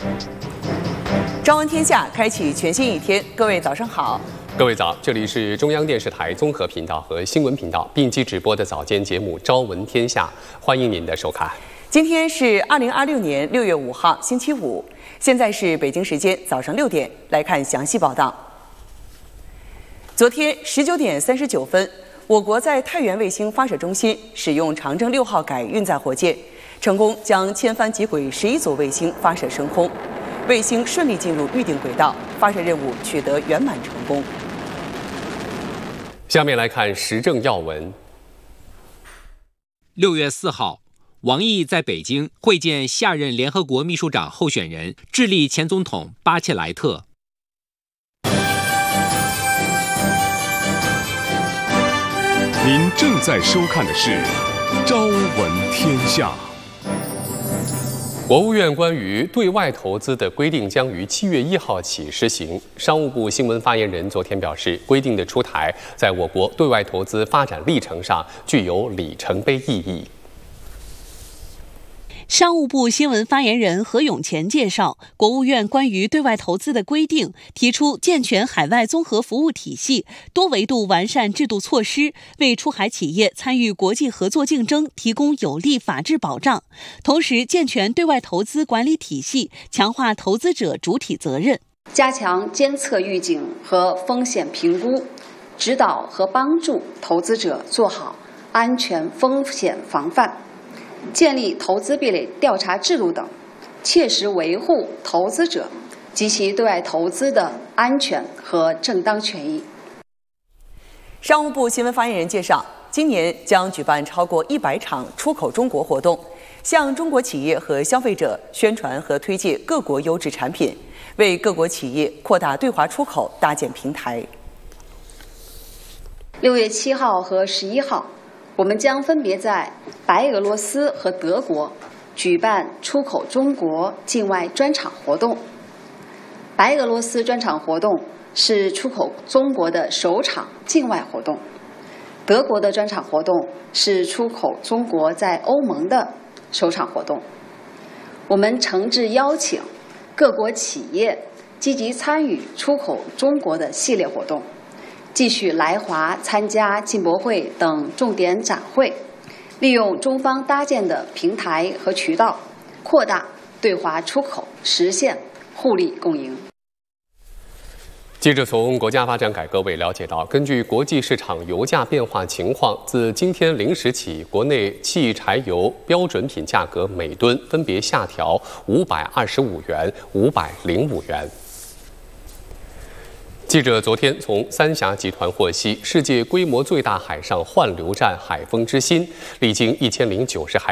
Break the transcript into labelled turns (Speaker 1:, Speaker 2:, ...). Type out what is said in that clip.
Speaker 1: 朝闻天下，开启全新一天。各位早上好，
Speaker 2: 各位早，这里是中央电视台综合频道和新闻频道并机直播的早间节目《朝闻天下》，欢迎您的收看。
Speaker 1: 今天是2026年6月5号，星期五，现在是北京时间早上6点，来看详细报道。昨天19点39分，我国在太原卫星发射中心使用长征6号改运载火箭，成功将千帆级轨11组卫星发射升空，卫星顺利进入预定轨道，发射任务取得圆满成功。
Speaker 2: 下面来看时政要闻。
Speaker 3: 6月4号，王毅在北京会见下任联合国秘书长候选人智利前总统巴切莱特。
Speaker 4: 您正在收看的是《朝闻天下》。
Speaker 2: 国务院关于对外投资的规定将于7月1号起施行。商务部新闻发言人昨天表示，规定的出台在我国对外投资发展历程上具有里程碑意义。
Speaker 5: 商务部新闻发言人何永乾介绍，国务院关于对外投资的规定提出健全海外综合服务体系，多维度完善制度措施，为出海企业参与国际合作竞争提供有力法治保障，同时健全对外投资管理体系，强化投资者主体责任，
Speaker 6: 加强监测预警和风险评估，指导和帮助投资者做好安全风险防范，建立投资壁垒调查制度等，切实维护投资者及其对外投资的安全和正当权益。
Speaker 1: 商务部新闻发言人介绍，今年将举办超过100场出口中国活动，向中国企业和消费者宣传和推介各国优质产品，为各国企业扩大对华出口搭建平台。
Speaker 6: 6月7号和11号，我们将分别在白俄罗斯和德国举办出口中国境外专场活动。白俄罗斯专场活动是出口中国的首场境外活动，德国的专场活动是出口中国在欧盟的首场活动。我们诚挚邀请各国企业积极参与出口中国的系列活动，继续来华参加进博会等重点展会，利用中方搭建的平台和渠道，扩大对华出口，实现互利共赢。
Speaker 2: 记者从国家发展改革委了解到，根据国际市场油价变化情况，自今天0时起，国内汽柴油标准品价格每吨分别下调525元、505元。记者昨天从三峡集团获悉，世界规模最大海上换流站海丰之心历经1090海